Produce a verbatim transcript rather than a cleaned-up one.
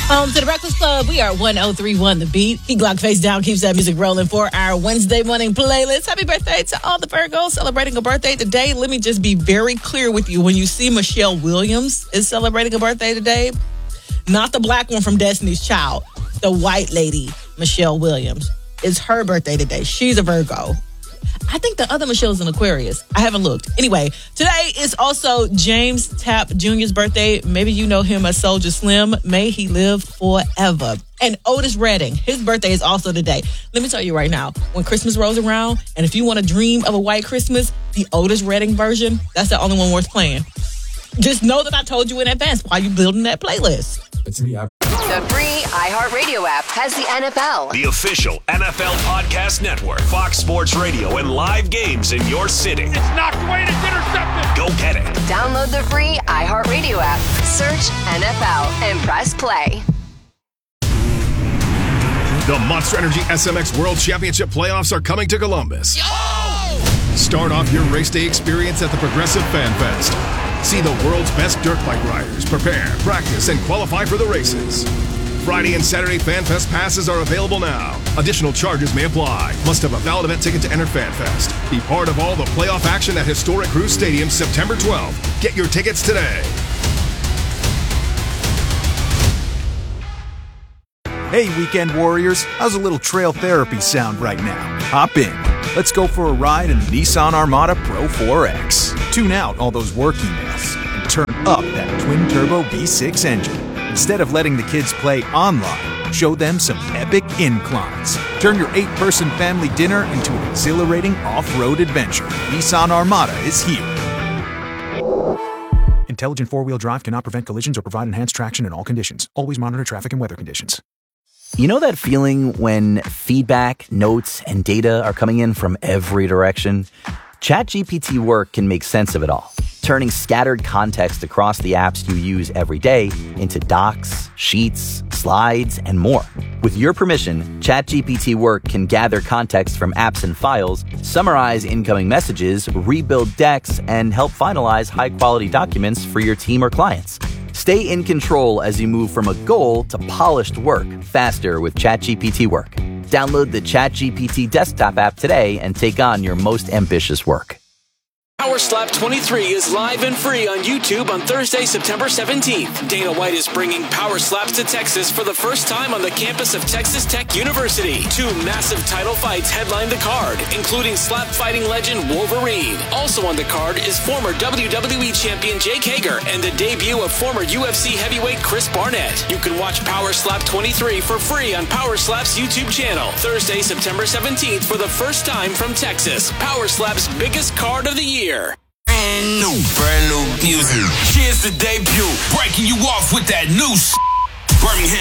Um, to the Breakfast Club, we are one oh three point one The Beat. He Glock face down, keeps that music rolling for our Wednesday morning playlist. Happy birthday to all the Virgos celebrating a birthday today. Let me just be very clear with you. When you see Michelle Williams is celebrating a birthday today, not the black one from Destiny's Child, the white lady, Michelle Williams. It's her birthday today. She's a Virgo. I think the other Michelle's an Aquarius. I haven't looked. Anyway, today is also James Tapp Junior's birthday. Maybe you know him as Soldier Slim. May he live forever. And Otis Redding, his birthday is also today. Let me tell you right now, when Christmas rolls around, and if you want to dream of a white Christmas, the Otis Redding version, that's the only one worth playing. Just know that I told you in advance while you're building that playlist. It's me. I- The free iHeartRadio app has the N F L. The official N F L podcast network, Fox Sports Radio, and live games in your city. It's knocked away and it's intercepted. Go get it. Download the free iHeartRadio app, search N F L, and press play. The Monster Energy S M X World Championship playoffs are coming to Columbus. Oh! Start off your race day experience at the Progressive Fan Fest. See the world's best dirt bike riders prepare, practice, and qualify for the races. Friday and Saturday Fan Fest passes are available now. Additional charges may apply. Must have a valid event ticket to enter Fan Fest. Be part of all the playoff action at historic Cruz Stadium September twelfth. Get your tickets today. Hey, Weekend Warriors. How's a little trail therapy sound right now? Hop in. Let's go for a ride in the Nissan Armada Pro four X. Tune out all those work emails and turn up that twin-turbo V six engine. Instead of letting the kids play online, show them some epic inclines. Turn your eight-person family dinner into an exhilarating off-road adventure. Nissan Armada is here. Intelligent four-wheel drive cannot prevent collisions or provide enhanced traction in all conditions. Always monitor traffic and weather conditions. You know that feeling when feedback, notes, and data are coming in from every direction? ChatGPT Work can make sense of it all, turning scattered context across the apps you use every day into docs, sheets, slides, and more. With your permission, ChatGPT Work can gather context from apps and files, summarize incoming messages, rebuild decks, and help finalize high-quality documents for your team or clients. Stay in control as you move from a goal to polished work faster with ChatGPT Work. Download the ChatGPT desktop app today and take on your most ambitious work. Power Slap twenty-three is live and free on YouTube on Thursday, September seventeenth. Dana White is bringing Power Slaps to Texas for the first time on the campus of Texas Tech University. Two massive title fights headline the card, including slap fighting legend Wolverine. Also on the card is former W W E champion Jake Hager and the debut of former U F C heavyweight Chris Barnett. You can watch Power Slap twenty-three for free on Power Slap's YouTube channel. Thursday, September seventeenth for the first time from Texas. Power Slap's biggest card of the year. Brand new, brand new music. Cheers to debut. Breaking you off with that new shit. Birmingham.